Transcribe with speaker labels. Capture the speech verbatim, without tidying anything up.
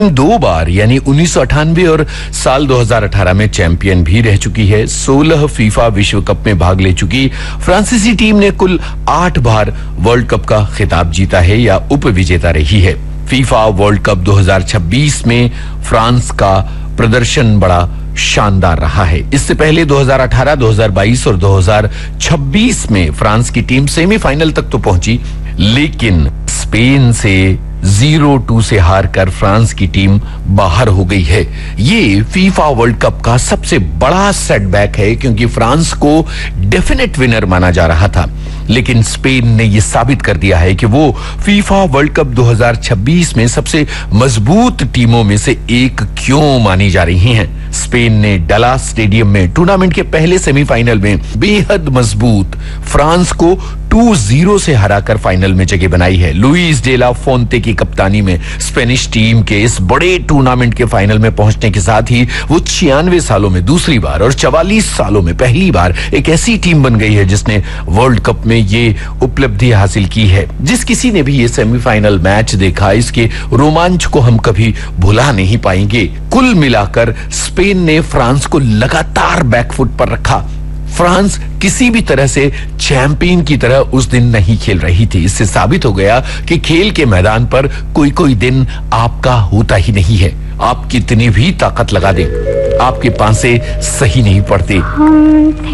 Speaker 1: दो बार यानी उन्नीस सौ अट्ठानवे और साल दो हज़ार अठारह में चैंपियन भी रह चुकी है। सोलह फीफा विश्व कप में भाग ले चुकी फ्रांसीसी टीम ने कुल आठ बार वर्ल्ड कप का खिताब जीता है या उप विजेता रही है। फीफा वर्ल्ड कप दो हज़ार छब्बीस में फ्रांस का प्रदर्शन बड़ा शानदार रहा है। इससे पहले दो हज़ार अठारह, दो हज़ार बाईस और दो हज़ार छब्बीस में फ्रांस की टीम सेमीफाइनल तक तो पहुंची, लेकिन स्पेन से जीरो टू से हारकर फ्रांस की टीम बाहर हो गई है। ये फीफा वर्ल्ड कप का सबसे बड़ा सेटबैक है, क्योंकि फ्रांस को डेफिनेट विनर माना जा रहा था, लेकिन स्पेन ने यह साबित कर दिया है कि वो फीफा वर्ल्ड कप दो हज़ार छब्बीस में सबसे मजबूत टीमों में से एक क्यों मानी जा रही हैं। स्पेन ने डलास स्टेडियम में टूर्नामेंट के पहले सेमीफाइनल में बेहद मजबूत फ्रांस को टू जीरो से हराकर फाइनल में जगह बनाई है। लुइस डे ला फोंते की कप्तानी में स्पेनिश टीम के इस बड़े टूर्नामेंट के फाइनल में पहुंचने के साथ ही वो छियानवे सालों में दूसरी बार और चवालीस सालों में पहली बार एक ऐसी टीम बन गई है जिसने वर्ल्ड कप में ये उपलब्धि हासिल की है। जिस किसी ने भी ये सेमीफाइनल मैच देखा, इसके रोमांच को हम कभी भुला नहीं पाएंगे। कुल मिलाकर स्पेन ने फ्रांस को लगातार बैकफुट पर रखा। फ्रांस किसी भी तरह से चैंपियन की तरह उस दिन नहीं खेल रही थी। इससे साबित हो गया कि खेल के मैदान पर कोई कोई दिन आपका होता ही नहीं है। आप कितनी भी ताकत लगा दें, आपके पांसे सही नहीं पड़ते।